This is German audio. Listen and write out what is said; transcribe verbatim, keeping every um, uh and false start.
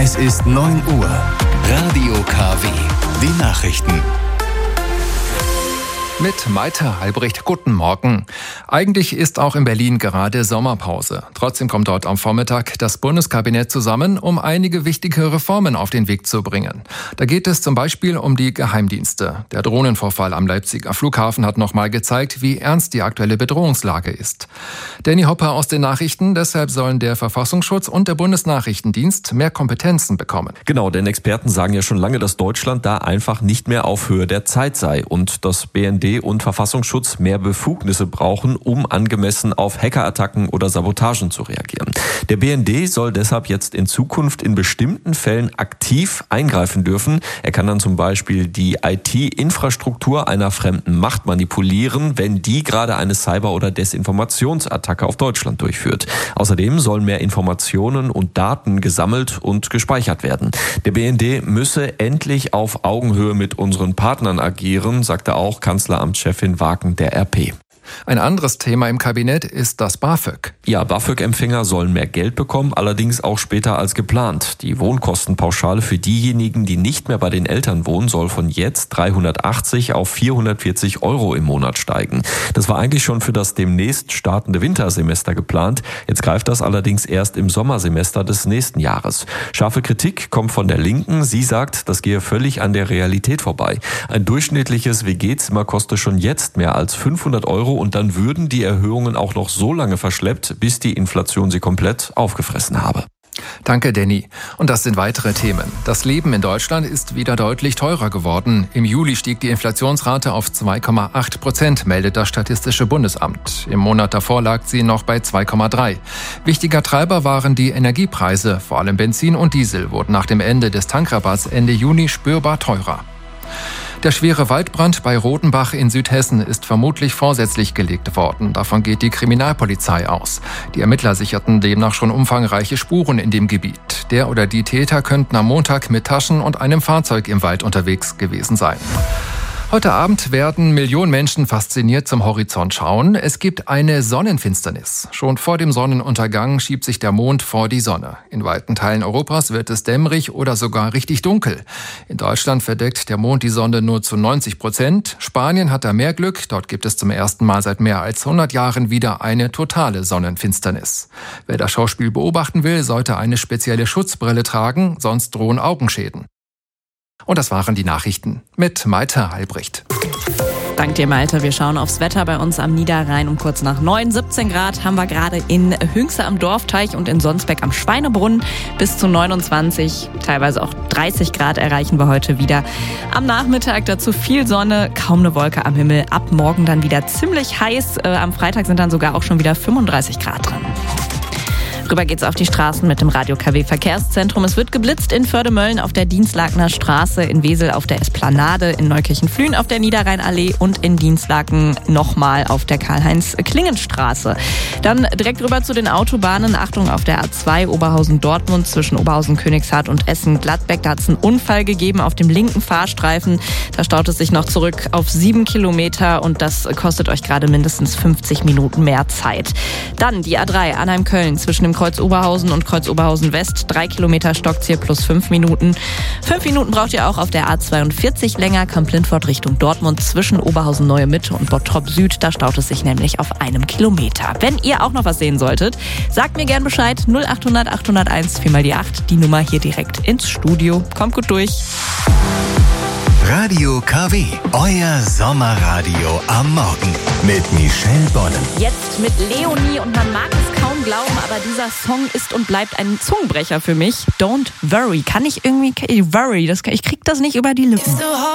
Es ist neun Uhr. Radio K W. Die Nachrichten. Mit Maite Halbricht, guten Morgen. Eigentlich ist auch in Berlin gerade Sommerpause. Trotzdem kommt dort am Vormittag das Bundeskabinett zusammen, um einige wichtige Reformen auf den Weg zu bringen. Da geht es zum Beispiel um die Geheimdienste. Der Drohnenvorfall am Leipziger Flughafen hat nochmal gezeigt, wie ernst die aktuelle Bedrohungslage ist. Danny Hopper aus den Nachrichten. Deshalb sollen der Verfassungsschutz und der Bundesnachrichtendienst mehr Kompetenzen bekommen. Genau, denn Experten sagen ja schon lange, dass Deutschland da einfach nicht mehr auf Höhe der Zeit sei und das B N D und Verfassungsschutz mehr Befugnisse brauchen, um angemessen auf Hackerattacken oder Sabotagen zu reagieren. Der B N D soll deshalb jetzt in Zukunft in bestimmten Fällen aktiv eingreifen dürfen. Er kann dann zum Beispiel die I T-Infrastruktur einer fremden Macht manipulieren, wenn die gerade eine Cyber- oder Desinformationsattacke auf Deutschland durchführt. Außerdem sollen mehr Informationen und Daten gesammelt und gespeichert werden. Der B N D müsse endlich auf Augenhöhe mit unseren Partnern agieren, sagte auch Kanzler Amtschefin Wagen der R P. Ein anderes Thema im Kabinett ist das BAföG. Ja, BAföG-Empfänger sollen mehr Geld bekommen, allerdings auch später als geplant. Die Wohnkostenpauschale für diejenigen, die nicht mehr bei den Eltern wohnen, soll von jetzt dreihundertachtzig auf vierhundertvierzig Euro im Monat steigen. Das war eigentlich schon für das demnächst startende Wintersemester geplant. Jetzt greift das allerdings erst im Sommersemester des nächsten Jahres. Scharfe Kritik kommt von der Linken. Sie sagt, das gehe völlig an der Realität vorbei. Ein durchschnittliches W G-Zimmer kostet schon jetzt mehr als fünfhundert Euro. Und dann würden die Erhöhungen auch noch so lange verschleppt, bis die Inflation sie komplett aufgefressen habe. Danke, Danny. Und das sind weitere Themen. Das Leben in Deutschland ist wieder deutlich teurer geworden. Im Juli stieg die Inflationsrate auf zwei Komma acht Prozent, meldet das Statistische Bundesamt. Im Monat davor lag sie noch bei zwei Komma drei. Wichtiger Treiber waren die Energiepreise. Vor allem Benzin und Diesel wurden nach dem Ende des Tankrabatts Ende Juni spürbar teurer. Der schwere Waldbrand bei Rodenbach in Südhessen ist vermutlich vorsätzlich gelegt worden. Davon geht die Kriminalpolizei aus. Die Ermittler sicherten demnach schon umfangreiche Spuren in dem Gebiet. Der oder die Täter könnten am Montag mit Taschen und einem Fahrzeug im Wald unterwegs gewesen sein. Heute Abend werden Millionen Menschen fasziniert zum Horizont schauen. Es gibt eine Sonnenfinsternis. Schon vor dem Sonnenuntergang schiebt sich der Mond vor die Sonne. In weiten Teilen Europas wird es dämmerig oder sogar richtig dunkel. In Deutschland verdeckt der Mond die Sonne nur zu neunzig Prozent. Spanien hat da mehr Glück. Dort gibt es zum ersten Mal seit mehr als hundert Jahren wieder eine totale Sonnenfinsternis. Wer das Schauspiel beobachten will, sollte eine spezielle Schutzbrille tragen, sonst drohen Augenschäden. Und das waren die Nachrichten mit Maite Halbricht. Dank dir, Malte. Wir schauen aufs Wetter bei uns am Niederrhein um kurz nach neun. siebzehn Grad haben wir gerade in Hünxe am Dorfteich und in Sonsbeck am Schweinebrunnen. Bis zu neunundzwanzig, teilweise auch dreißig Grad erreichen wir heute wieder. Am Nachmittag dazu viel Sonne, kaum eine Wolke am Himmel. Ab morgen dann wieder ziemlich heiß. Äh, am Freitag sind dann sogar auch schon wieder fünfunddreißig Grad drin. Rüber geht's auf die Straßen mit dem Radio K W Verkehrszentrum. Es wird geblitzt in Förde-Mölln auf der Dienstlakener Straße, in Wesel auf der Esplanade, in Neukirchen-Flühen auf der Niederrheinallee und in Dienstlaken nochmal auf der Karl-Heinz-Klingen-Straße. Dann direkt rüber zu den Autobahnen. Achtung auf der A zwei Oberhausen-Dortmund zwischen Oberhausen-Königshardt und Essen-Gladbeck. Da hat es einen Unfall gegeben auf dem linken Fahrstreifen. Da staut es sich noch zurück auf sieben Kilometer und das kostet euch gerade mindestens fünfzig Minuten mehr Zeit. Dann die A drei Arnheim-Köln zwischen dem Kreuz Oberhausen und Kreuz Oberhausen West. Drei Kilometer Stockziel plus fünf Minuten. Fünf Minuten braucht ihr auch auf der A zweiundvierzig länger, Kamp-Lindfort Richtung Dortmund zwischen Oberhausen Neue Mitte und Bottrop Süd. Da staut es sich nämlich auf einem Kilometer. Wenn ihr auch noch was sehen solltet, sagt mir gern Bescheid. null achthundert achthunderteins vier mal die acht. Die Nummer hier direkt ins Studio. Kommt gut durch. Radio K W, euer Sommerradio am Morgen mit Michelle Bonnen. Jetzt mit Leonie und man mag es kaum glauben, aber dieser Song ist und bleibt ein Zungenbrecher für mich. Don't worry. Kann ich irgendwie, worry, das, ich krieg das nicht über die Lippen.